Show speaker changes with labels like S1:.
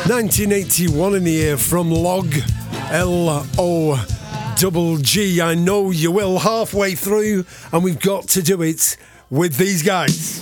S1: 1981 in the year from Log, L-O-G-G. I know you will, halfway through, and we've got to do it with these guys.